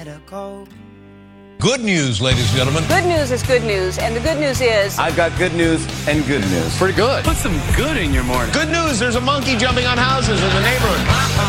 Good news, ladies and gentlemen. Good news is good news, and the good news is... I've got good news and good news. Pretty good. Put some good in your morning. Good news, there's a monkey jumping on houses in the neighborhood.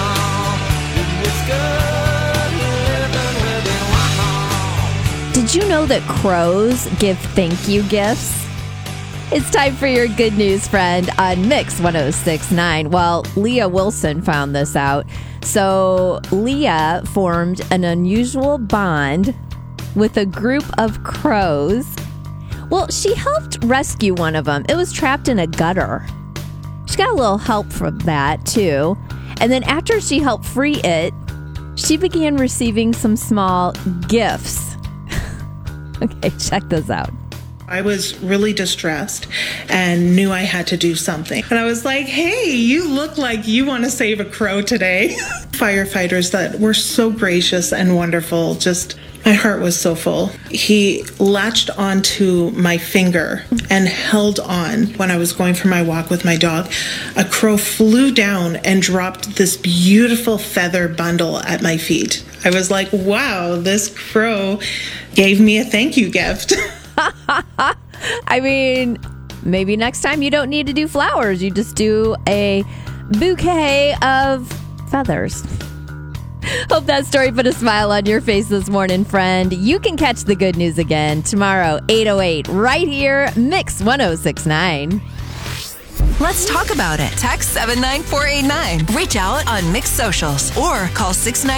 Did you know that crows give thank you gifts? It's time for your good news, friend, on Mix 106.9. Well, Leah Wilson found this out. So Leah formed an unusual bond with a group of crows. Well, she helped rescue one of them. It was trapped in a gutter. She got a little help from that, too. And then after she helped free it, she began receiving some small gifts. Okay, check this out. I was really distressed and knew I had to do something. And I was like, hey, you look like you want to save a crow today. Firefighters that were so gracious and wonderful. Just, my heart was so full. He latched onto my finger and held on when I was going for my walk with my dog. A crow flew down and dropped this beautiful feather bundle at my feet. I was like, wow, this crow gave me a thank you gift. I mean, maybe next time you don't need to do flowers. You just do a bouquet of feathers. Hope that story put a smile on your face this morning, friend. You can catch the good news again tomorrow, 8:08, right here, Mix 106.9. Let's talk about it. Text 79489. Reach out on Mix Socials or call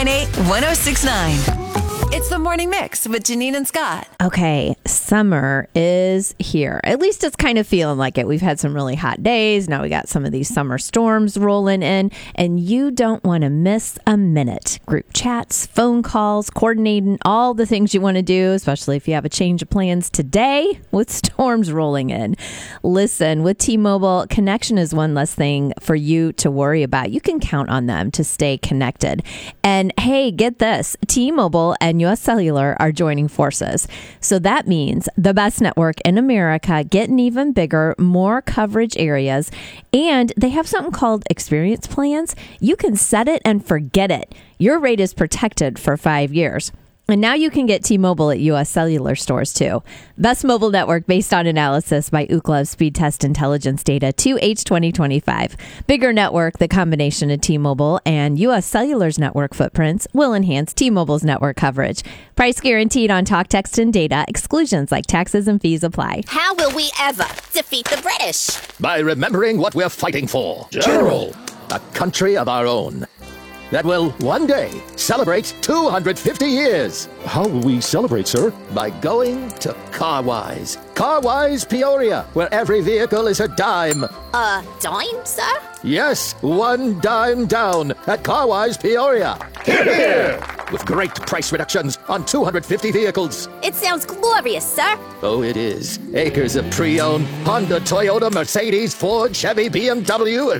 698-1069. It's the Morning Mix with Janine and Scott. Okay, summer is here. At least it's kind of feeling like it. We've had some really hot days. Now we got some of these summer storms rolling in, and you don't want to miss a minute. Group chats, phone calls, coordinating all the things you want to do, especially if you have a change of plans today with storms rolling in. Listen, with T-Mobile, connection is one less thing for you to worry about. You can count on them to stay connected. And hey, get this, T-Mobile and US Cellular are joining forces. So that means the best network in America, getting even bigger, more coverage areas, and they have something called experience plans. You can set it and forget it. Your rate is protected for 5 years. And now you can get T-Mobile at U.S. Cellular stores, too. Best mobile network based on analysis by Ookla Speed Test Intelligence data 2H 2025. Bigger network, the combination of T-Mobile and U.S. Cellular's network footprints will enhance T-Mobile's network coverage. Price guaranteed on talk, text, and data. Exclusions like taxes and fees apply. How will we ever defeat the British? By remembering what we're fighting for. General, a country of our own. That will one day celebrate 250 years. How will we celebrate, sir? By going to Carwise. Carwise Peoria, where every vehicle is a dime. A dime, sir? Yes, one dime down at Carwise Peoria. Hear, hear. With great price reductions on 250 vehicles. It sounds glorious, sir. Oh, it is. Acres of pre-owned Honda, Toyota, Mercedes, Ford, Chevy, BMW,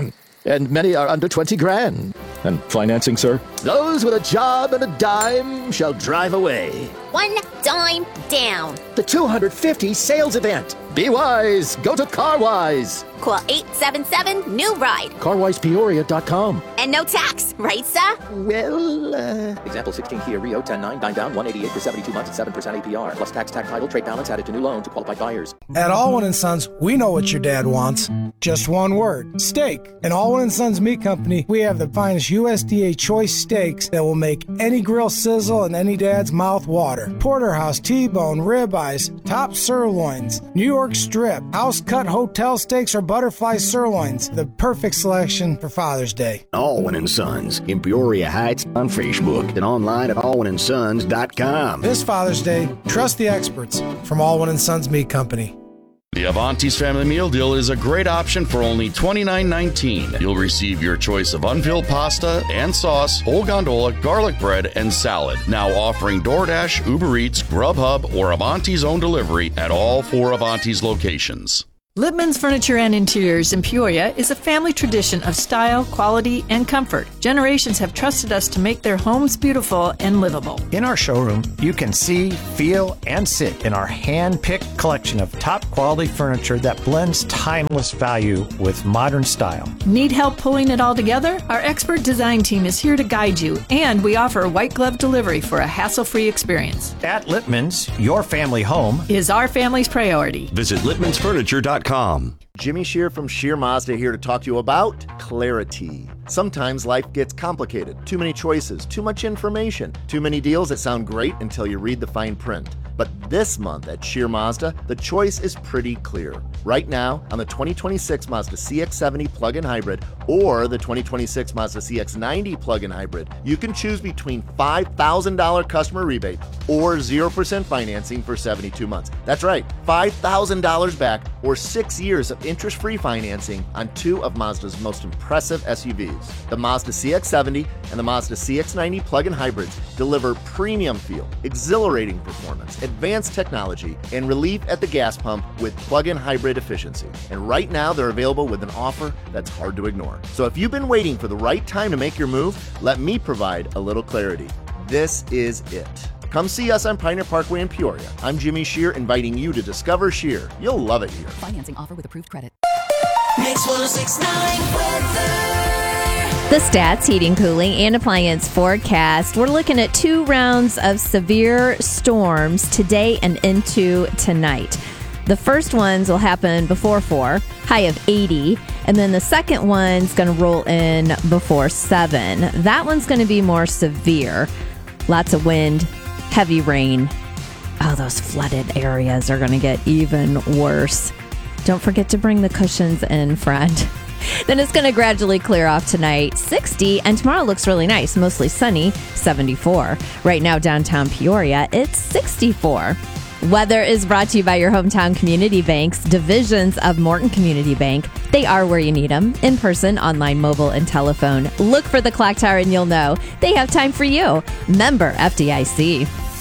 and many are under 20 grand. And financing, sir? Those with a job and a dime shall drive away. One dime down. The 250 sales event. Be wise. Go to Carwise. Call 877-NEW-RIDE. CarwisePeoria.com. And no tax, right, sir? Well, Example 16 Kia Rio 10.9, 9 down, 188 for 72 months at 7% APR. Plus tax, title, trade balance added to new loan to qualified buyers. At Allwyn & Sons, we know what your dad wants. Just one word, steak. In Allwyn & Sons Meat Company, we have the finest USDA choice steaks that will make any grill sizzle and any dad's mouth water. Porterhouse, T-bone, ribeyes, top sirloins, New York strip, house-cut hotel steaks, or butterfly sirloins. The perfect selection for Father's Day. Allwyn & Sons in Peoria Heights on Facebook and online at allwynsons.com. This Father's Day, trust the experts from Allwyn & Sons Meat Company. The Avanti's Family Meal Deal is a great option for only $29.19. You'll receive your choice of unfilled pasta and sauce, whole gondola, garlic bread, and salad. Now offering DoorDash, Uber Eats, Grubhub, or Avanti's own delivery at all 4 Avanti's locations. Lippman's Furniture and Interiors in Peoria is a family tradition of style, quality, and comfort. Generations have trusted us to make their homes beautiful and livable. In our showroom, you can see, feel, and sit in our hand-picked collection of top-quality furniture that blends timeless value with modern style. Need help pulling it all together? Our expert design team is here to guide you, and we offer white glove delivery for a hassle-free experience. At Lippman's, your family home is our family's priority. Visit lippmansfurniture.com. Jimmy Shear from Shear Mazda here to talk to you about clarity. Sometimes life gets complicated. Too many choices, too much information, too many deals that sound great until you read the fine print. But this month at Shear Mazda, the choice is pretty clear. Right now, on the 2026 Mazda CX-70 plug-in hybrid or the 2026 Mazda CX-90 plug-in hybrid, you can choose between $5,000 customer rebate or 0% financing for 72 months. That's right, $5,000 back or 6 years of interest-free financing on two of Mazda's most impressive SUVs. The Mazda CX-70 and the Mazda CX-90 plug-in hybrids deliver premium feel, exhilarating performance, advanced technology, and relief at the gas pump with plug-in hybrid efficiency. And right now, they're available with an offer that's hard to ignore. So if you've been waiting for the right time to make your move, let me provide a little clarity. This is it. Come see us on Pioneer Parkway in Peoria. I'm Jimmy Shear, inviting you to discover Shear. You'll love it here. Financing offer with approved credit. Mix 1069 weather. The Stats Heating, Cooling, and Appliance forecast. We're looking at 2 rounds of severe storms today and into tonight. The first ones will happen before 4, high of 80, and then the second one's going to roll in before 7. That one's going to be more severe. Lots of wind, heavy rain. Oh, those flooded areas are going to get even worse. Don't forget to bring the cushions in, friend. Then it's going to gradually clear off tonight, 60, and tomorrow looks really nice, mostly sunny, 74. Right now, downtown Peoria, it's 64. Weather is brought to you by your hometown community banks, divisions of Morton Community Bank. They are where you need them, in person, online, mobile, and telephone. Look for the clock tower and you'll know they have time for you. Member FDIC.